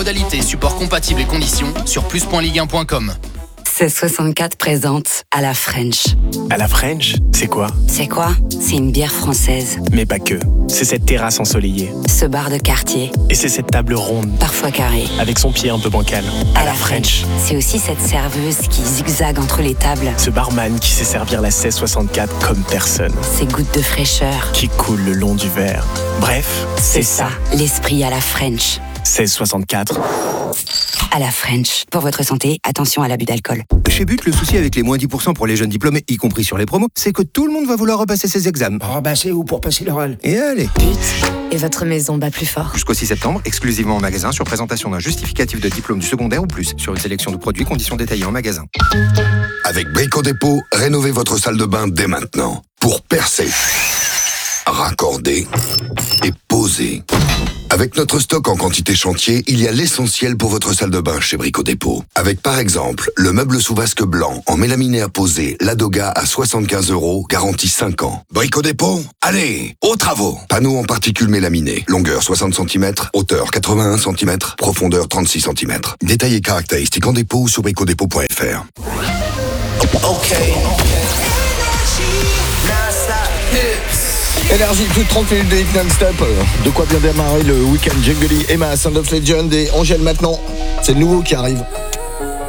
Modalités, support compatible et conditions sur plus.ligue1.com. 1664 présente à la French. À la French, c'est quoi? C'est quoi? C'est une bière française. Mais pas que. C'est cette terrasse ensoleillée. Ce bar de quartier. Et c'est cette table ronde. Parfois carrée. Avec son pied un peu bancal. À la French. C'est aussi cette serveuse qui zigzague entre les tables. Ce barman qui sait servir la 1664 comme personne. Ces gouttes de fraîcheur. Qui coulent le long du verre. Bref, c'est ça. L'esprit à la French. 1664. À la French. Pour votre santé, attention à l'abus d'alcool. Chez But, le souci avec les moins 10% pour les jeunes diplômés, y compris sur les promos, c'est que tout le monde va vouloir repasser ses examens. Oh bah c'est où pour passer l'oral? Et allez. But. Et votre maison bat plus fort. Jusqu'au 6 septembre, exclusivement en magasin, sur présentation d'un justificatif de diplôme du secondaire ou plus, sur une sélection de produits, conditions détaillées en magasin. Avec Brico Dépôt, rénovez votre salle de bain dès maintenant. Pour percer, raccorder et poser. Avec notre stock en quantité chantier, il y a l'essentiel pour votre salle de bain chez Brico Dépôt. Avec par exemple, le meuble sous vasque blanc en mélaminé à poser, Ladoga à 75 €, garantie 5 ans. Brico Dépôt, allez, aux travaux. Panneaux en particules mélaminées, longueur 60 cm, hauteur 81 cm, profondeur 36 cm. Détails et caractéristiques en dépôt ou sur bricodépôt.fr. Énergie, plus de 30 minutes de hit non-stop. De quoi bien démarrer le week-end. Jungly, Emma, Sound of Legend et Angèle maintenant. C'est le nouveau qui arrive.